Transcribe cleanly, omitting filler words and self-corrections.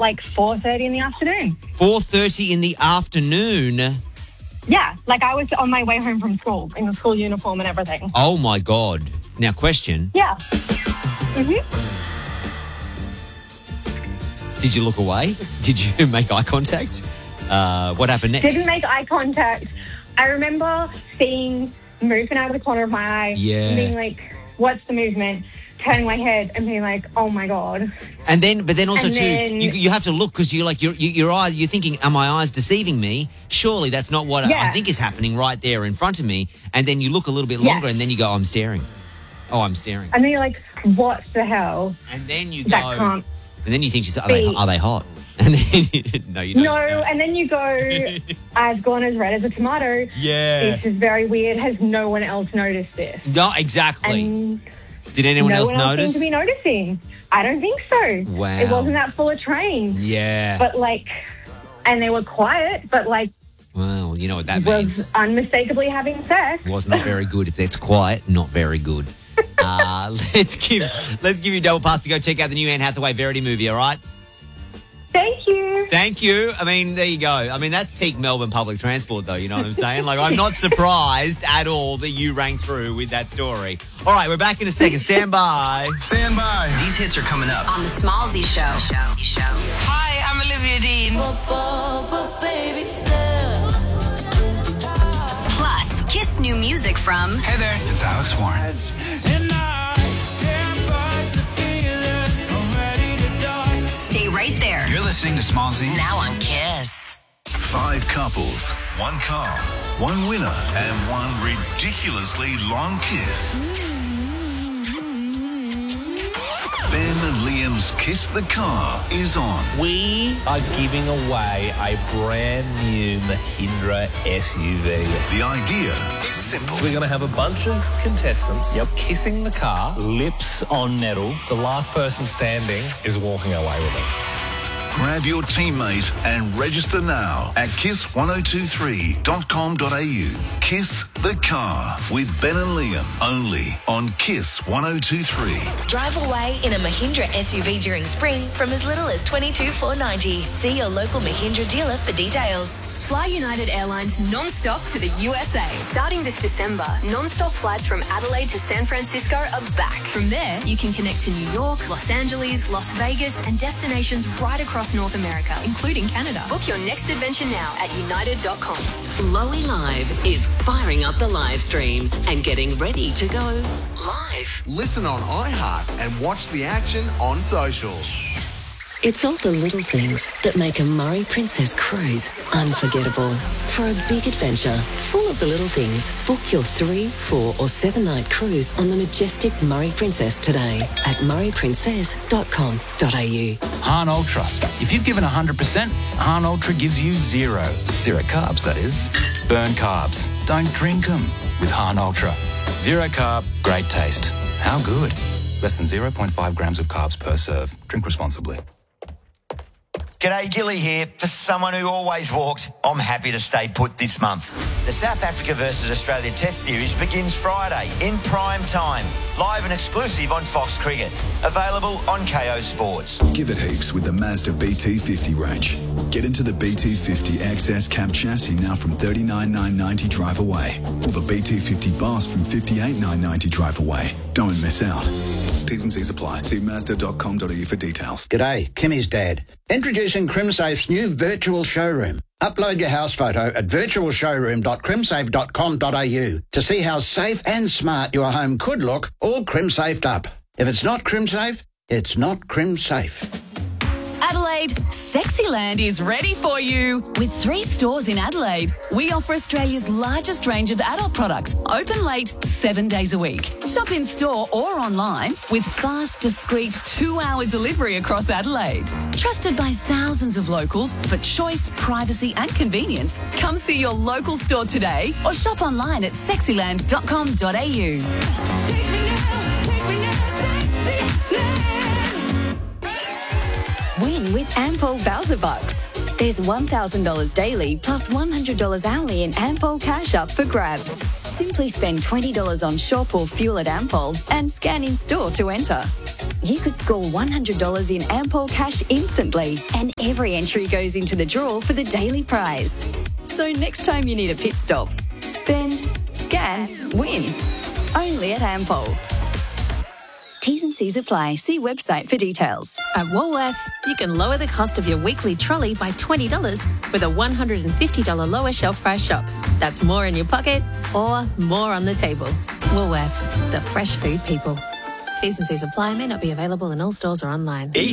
like 4:30 in the afternoon. 4:30 in the afternoon? Yeah, like I was on my way home from school in the school uniform and everything. Oh, my God. Now, question. Yeah. Did you look away? Did you make eye contact? What happened next? Didn't make eye contact. I remember seeing movement out of the corner of my eye. Yeah. And being like, what's the movement? Turning my head and being like, oh my God. And then, but then also And too, then- you have to look because you're like your eye. You're thinking, are my eyes deceiving me? Surely that's not what I think is happening right there in front of me. And then you look a little bit longer, and then you go, I'm staring. Oh, I'm staring. And then you're like, what the hell? And then you That go, can't and then you think, are they hot? And then no, you don't. No, and then you go, I've gone as red as a tomato. Yeah. This is very weird. Has no one else noticed this? No, exactly. And did anyone else no one else notice? seemed to be noticing. I don't think so. Wow. It wasn't that full of trains. Yeah. But like, and they were quiet, but like, Well, you know what that was means. unmistakably having sex. Was not very good. If it's quiet, not very good. Let's give you a double pass to go check out the new Anne Hathaway Verity movie, all right? Thank you. Thank you. I mean, there you go. I mean, that's peak Melbourne public transport, though, you know what I'm saying? Like, I'm not surprised at all that you rang through with that story. All right, we're back in a second. Stand by. Stand by. These hits are coming up On the Smallsy Show. Hi, I'm Olivia Dean. Plus, Kiss new music from Hey there, it's Alex Warren. Stay Right There. You're listening to Smallsy. Now on Kiss. 5 couples, 1 car, 1 winner, and 1 ridiculously long kiss. Ben and Liam's Kiss the Car is on. We are giving away a brand new Mahindra SUV. The idea is simple. We're going to have a bunch of contestants kissing the car, lips on metal. The last person standing is walking away with it. Grab your teammate and register now at kiss1023.com.au. Kiss the Car with Ben and Liam, only on Kiss 1023. Drive away in a Mahindra SUV during spring from as little as $22,490. See your local Mahindra dealer for details. Fly United Airlines non-stop to the USA. Starting this December, non-stop flights from Adelaide to San Francisco are back. From there, you can connect to New York, Los Angeles, Las Vegas, and destinations right across North America, including Canada. Book your next adventure now at united.com. Lowy Live is firing up the live stream and getting ready to go live. Listen on iHeart and watch the action on socials. It's all the little things that make a Murray Princess cruise unforgettable. For a big adventure full of the little things, book your 3, 4 or 7 night cruise on the majestic Murray Princess today at murrayprincess.com.au. Han Ultra. If you've given 100%, Han Ultra gives you 0. 0 carbs, that is. Burn carbs. Don't drink them with Han Ultra. 0 carb, great taste. How good? Less than 0.5 grams of carbs per serve. Drink responsibly. G'day, Gilly here. For someone who always walked, I'm happy to stay put this month. The South Africa versus Australia Test Series begins Friday in prime time. Live and exclusive on Fox Cricket. Available on KO Sports. Give it heaps with the Mazda BT50 range. Get into the BT50 XS cab chassis now from $39,990 drive away. Or the BT50 Boss from $58,990 drive away. Don't miss out. T's and C's apply. See Mazda.com.au for details. G'day, Kimmy's dad. Introducing CrimSafe's new virtual showroom. Upload your house photo at virtualshowroom.crimsafe.com.au to see how safe and smart your home could look, all CrimSafed up. If it's not CrimSafe, it's not CrimSafe. Adelaide, Sexyland is ready for you. With 3 stores in Adelaide, we offer Australia's largest range of adult products, open late 7 days a week. Shop in store or online with fast, discreet 2-hour delivery across Adelaide. Trusted by thousands of locals for choice, privacy and convenience. Come see your local store today or shop online at sexyland.com.au. Win with Ampol Bowser Bucks. There's $1,000 daily plus $100 hourly in Ampol Cash Up for grabs. Simply spend $20 on shop or fuel at Ampol and scan in store to enter. you could score $100 in Ampol cash instantly, and every entry goes into the draw for the daily prize. So next time you need a pit stop, spend, scan, win. Only at Ampol. T's and C's apply. See website for details. At Woolworths, you can lower the cost of your weekly trolley by $20 with a $150 lower shelf price shop. That's more in your pocket or more on the table. Woolworths, the fresh food people. T's and C's apply, may not be available in all stores or online.